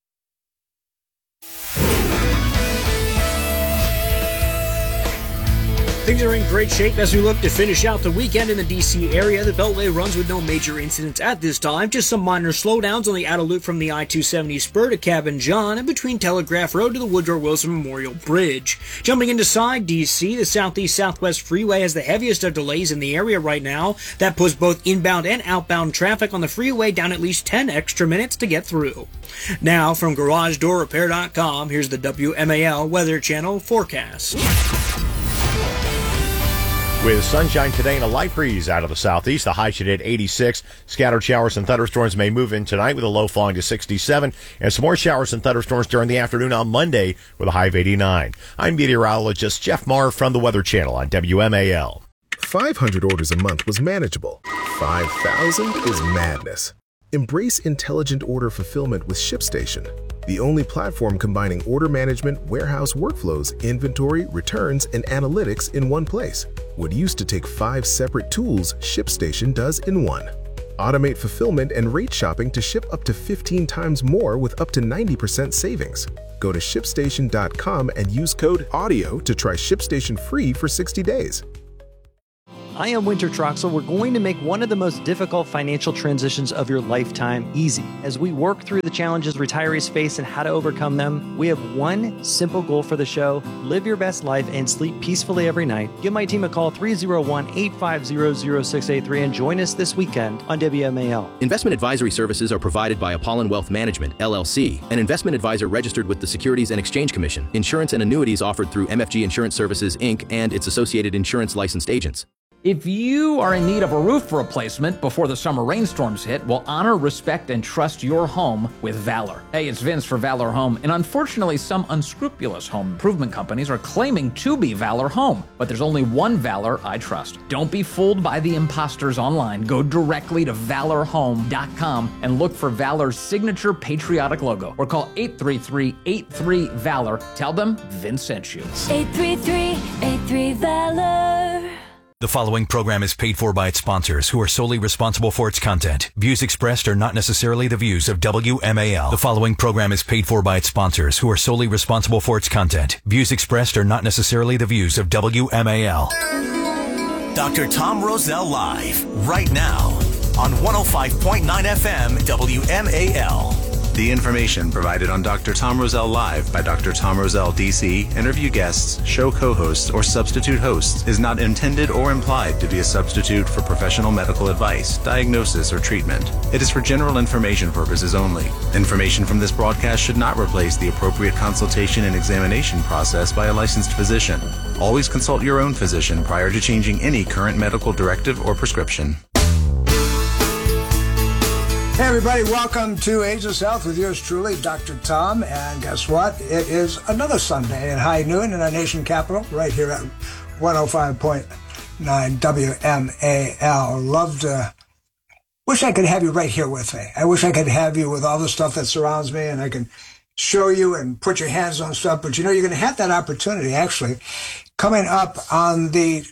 Things are in great shape as we look to finish out the weekend in the D C area. The Beltway runs with no major incidents at this time. Just some minor slowdowns on the outer loop from the I two seventy spur to Cabin John and between Telegraph Road to the Woodrow Wilson Memorial Bridge. Jumping into side D C, the Southeast-Southwest Freeway has the heaviest of delays in the area right now. That puts both inbound and outbound traffic on the freeway down at least ten extra minutes to get through. Now, from Garage Door Repair dot com, here's the W M A L Weather Channel forecast. With sunshine today and a light breeze out of the southeast, the high should hit eighty-six. Scattered showers and thunderstorms may move in tonight with a low falling to sixty-seven. And some more showers and thunderstorms during the afternoon on Monday with a high of eighty-nine. I'm meteorologist Jeff Marr from the Weather Channel on W M A L. five hundred orders a month was manageable. five thousand is madness. Embrace intelligent order fulfillment with ShipStation, the only platform combining order management, warehouse workflows, inventory, returns, and analytics in one place. What used to take five separate tools, ShipStation does in one. Automate fulfillment and rate shopping to ship up to fifteen times more with up to ninety percent savings. Go to ship station dot com and use code AUDIO to try ShipStation free for sixty days. I am Winter Troxel. We're going to make one of the most difficult financial transitions of your lifetime easy. As we work through the challenges retirees face and how to overcome them, we have one simple goal for the show: live your best life and sleep peacefully every night. Give my team a call, three oh one, eight five zero, zero six eight three, and join us this weekend on W M A L. Investment advisory services are provided by Apollon Wealth Management, L L C, an investment advisor registered with the Securities and Exchange Commission. Insurance and annuities offered through M F G Insurance Services, Incorporated, and its associated insurance licensed agents. If you are in need of a roof replacement before the summer rainstorms hit, well, honor, respect, and trust your home with Valor. Hey, it's Vince for Valor Home, and unfortunately, some unscrupulous home improvement companies are claiming to be Valor Home, but there's only one Valor I trust. Don't be fooled by the imposters online. Go directly to valor home dot com and look for Valor's signature patriotic logo, or call eight three three, eight three, VALOR. Tell them Vince sent you. eight three three, eight three, VALOR. The following program is paid for by its sponsors, who are solely responsible for its content. Views expressed are not necessarily the views of W M A L. The following program is paid for by its sponsors, who are solely responsible for its content. Views expressed are not necessarily the views of W M A L. Doctor Tom Roselle live, right now, on one oh five point nine F M W M A L. The information provided on Doctor Tom Roselle Live by Doctor Tom Roselle, D C, interview guests, show co-hosts, or substitute hosts is not intended or implied to be a substitute for professional medical advice, diagnosis, or treatment. It is for general information purposes only. Information from this broadcast should not replace the appropriate consultation and examination process by a licensed physician. Always consult your own physician prior to changing any current medical directive or prescription. Hey everybody, welcome to Ageless Health with yours truly, Doctor Tom. And guess what? It is another Sunday at high noon in our nation capital, right here at one oh five point nine W M A L. Love to, wish I could have you right here with me. I wish I could have you with all the stuff that surrounds me and I can show you and put your hands on stuff. But you know, you're going to have that opportunity actually coming up on the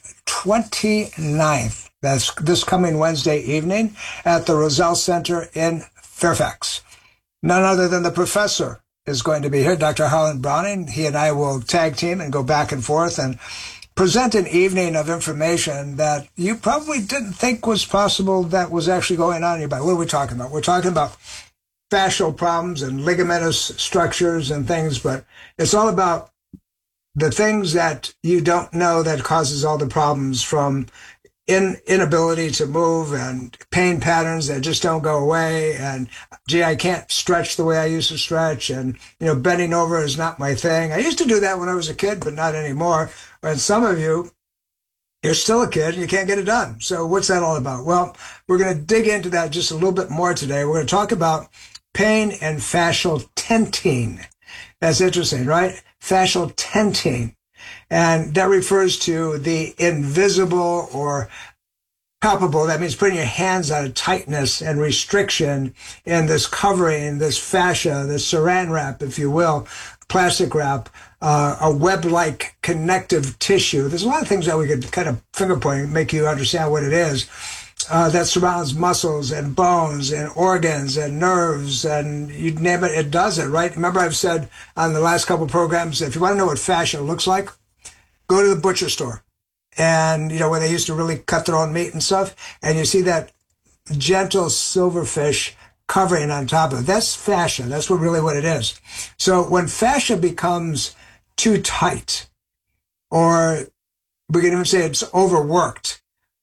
twenty-ninth. That's this coming Wednesday evening at the Roselle Center in Fairfax. None other than the professor is going to be here, Doctor Harlan Browning. He and I will tag team and go back and forth and present an evening of information that you probably didn't think was possible that was actually going on in your body. What are we talking about? We're talking about fascial problems and ligamentous structures and things, but it's all about the things that you don't know that causes all the problems, from In, inability to move and pain patterns that just don't go away. And gee, I can't stretch the way I used to stretch. And, you know, bending over is not my thing. I used to do that when I was a kid, but not anymore. And some of you, you're still a kid and you can't get it done. So what's that all about? Well, we're going to dig into that just a little bit more today. We're going to talk about pain and fascial tenting. That's interesting, right? Fascial tenting. And that refers to the invisible or palpable. That means putting your hands on a tightness and restriction in this covering, this fascia, this saran wrap, if you will, plastic wrap, uh, a web-like connective tissue. There's a lot of things that we could kind of finger point and make you understand what it is. Uh, that surrounds muscles and bones and organs and nerves, and you name it, it does it, right? Remember I've said on the last couple of programs, if you want to know what fascia looks like, go to the butcher store. And, you know, where they used to really cut their own meat and stuff, and you see that gentle silverfish covering on top of it. That's fascia. That's what really what it is. So when fascia becomes too tight, or we can even say it's overworked,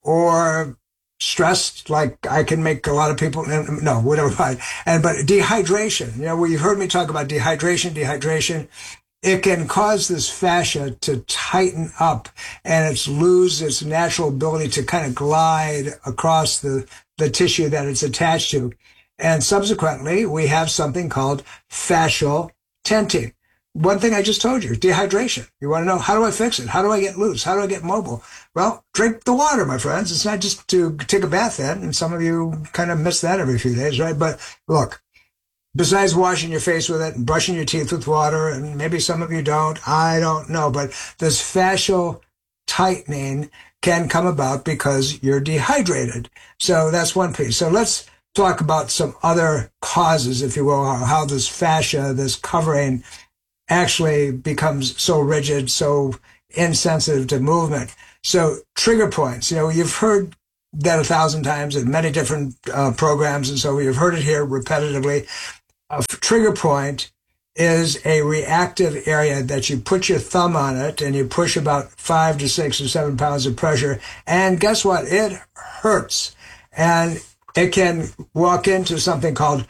or stressed, like I can make a lot of people, no, whatever, and but dehydration, you know, well, you've heard me talk about dehydration, dehydration, it can cause this fascia to tighten up and it's lose its natural ability to kind of glide across the, the tissue that it's attached to. And subsequently, we have something called fascial tenting. one thing I just told you, dehydration. You want to know, how do I fix it? How do I get loose? How do I get mobile? Well, drink the water, my friends. It's not just to take a bath in, and some of you kind of miss that every few days, right? But look, besides washing your face with it and brushing your teeth with water, and maybe some of you don't, I don't know, but this fascial tightening can come about because you're dehydrated. So that's one piece. So let's talk about some other causes, if you will, how this fascia, this covering, actually becomes so rigid, so insensitive to movement. So trigger points, you know, you've heard that a thousand times in many different uh, programs, and so you've heard it here repetitively. A trigger point is a reactive area that you put your thumb on it and you push about five to six or seven pounds of pressure, and guess what? It hurts. And it can walk into something called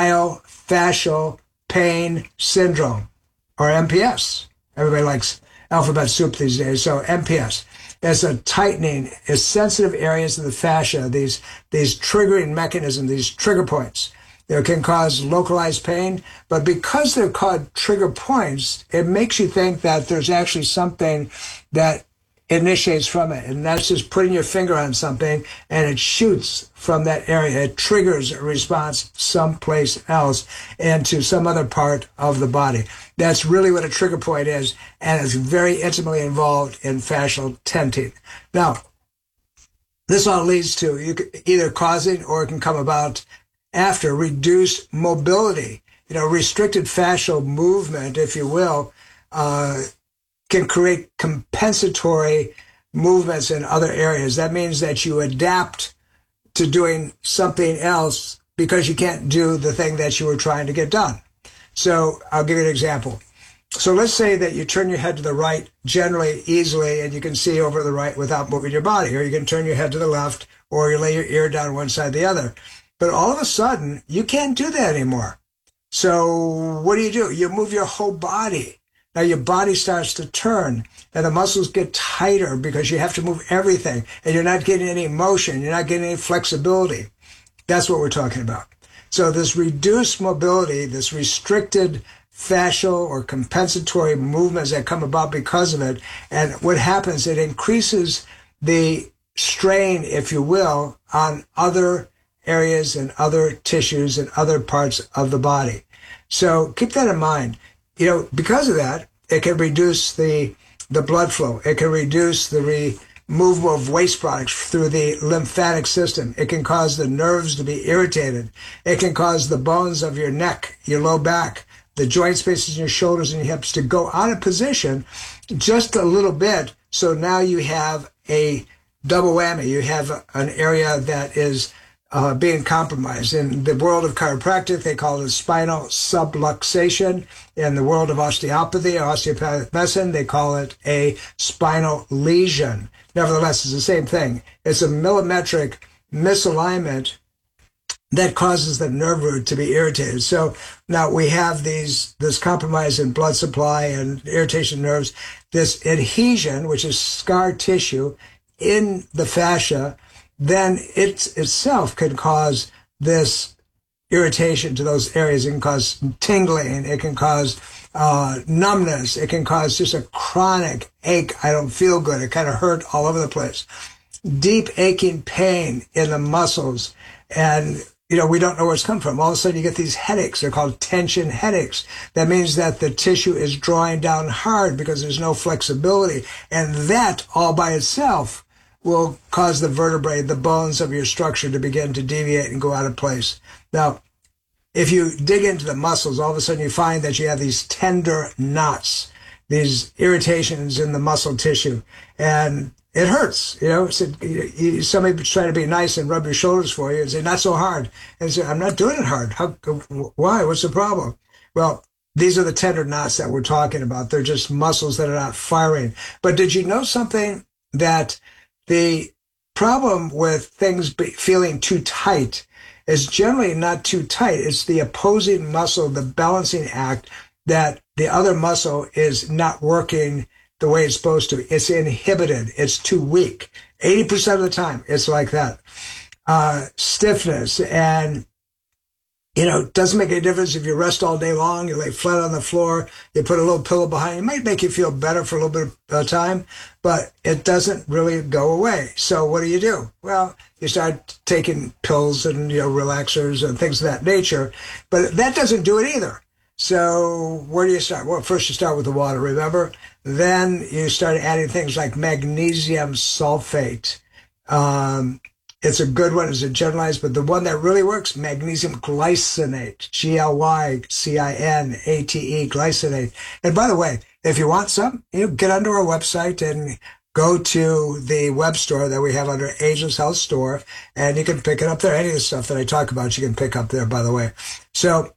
myofascial pain syndrome, or M P S. Everybody likes alphabet soup these days, so M P S. It's a tightening, it's sensitive areas of the fascia, these these triggering mechanisms, these trigger points. They can cause localized pain, but because they're called trigger points, it makes you think that there's actually something that initiates from it, and that's just putting your finger on something and it shoots from that area. It triggers a response someplace else into some other part of the body. That's really what a trigger point is, and it's very intimately involved in fascial tenting. Now, this all leads to you either causing or it can come about after reduced mobility. You know, restricted fascial movement, if you will, uh, can create compensatory movements in other areas. That means that you adapt to doing something else because you can't do the thing that you were trying to get done. So I'll give you an example. So let's say that you turn your head to the right generally easily and you can see over to the right without moving your body, or you can turn your head to the left, or you lay your ear down one side or the other. But all of a sudden, you can't do that anymore. So what do you do? You move your whole body. Now your body starts to turn and the muscles get tighter because you have to move everything, and you're not getting any motion. You're not getting any flexibility. That's what we're talking about. So this reduced mobility, this restricted fascial or compensatory movements that come about because of it. And what happens, it increases the strain, if you will, on other areas and other tissues and other parts of the body. So keep that in mind. You know, because of that, it can reduce the the blood flow. It can reduce the removal of waste products through the lymphatic system. It can cause the nerves to be irritated. It can cause the bones of your neck, your low back, the joint spaces in your shoulders and your hips to go out of position just a little bit. So now you have a double whammy. You have an area that is Uh, being compromised. In the world of chiropractic, they call it spinal subluxation. In the world of osteopathy or osteopathic medicine, they call it a spinal lesion. Nevertheless, it's the same thing. It's a millimetric misalignment that causes the nerve root to be irritated. So now we have these this compromise in blood supply and irritation nerves, this adhesion, which is scar tissue in the fascia. Then it itself can cause this irritation to those areas. It can cause tingling. It can cause uh, numbness. It can cause just a chronic ache. I don't feel good. It kind of hurt all over the place. Deep aching pain in the muscles. And, you know, we don't know where it's come from. All of a sudden you get these headaches. They're called tension headaches. That means that the tissue is drawing down hard because there's no flexibility. And that all by itself will cause the vertebrae, the bones of your structure, to begin to deviate and go out of place. Now, if you dig into the muscles, all of a sudden you find that you have these tender knots, these irritations in the muscle tissue, and it hurts. You know, so somebody's trying to be nice and rub your shoulders for you and say, not so hard. And say, I'm not doing it hard. How, why? What's the problem? Well, these are the tender knots that we're talking about. They're just muscles that are not firing. But did you know something? That the problem with things be feeling too tight is generally not too tight. It's the opposing muscle, the balancing act, that the other muscle is not working the way it's supposed to. It's inhibited. It's too weak. eighty percent of the time, it's like that. Uh, stiffness and You know, it doesn't make any difference if you rest all day long, you lay flat on the floor, you put a little pillow behind you. It might make you feel better for a little bit of uh, time, but it doesn't really go away. So what do you do? Well, you start taking pills and, you know, relaxers and things of that nature, but that doesn't do it either. So where do you start? Well, first you start with the water, remember? Then you start adding things like magnesium sulfate. Um, It's a good one. It's a generalized, but the one that really works, magnesium glycinate, G L Y C I N A T E, glycinate. And by the way, if you want some, you know, get onto our website and go to the web store that we have under Angels Health Store, and you can pick it up there. Any of the stuff that I talk about, you can pick up there, by the way. So